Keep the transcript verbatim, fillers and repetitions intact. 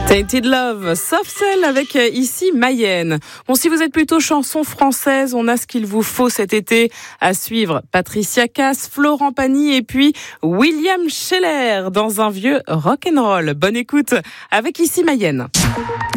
Tainted Love, Soft Cell avec ici Mayenne. Bon, si vous êtes plutôt chanson française, on a ce qu'il vous faut cet été. À suivre, Patricia Cass, Florent Pagny et puis William Scheller dans un vieux rock'n'roll. Bonne écoute avec ici Mayenne.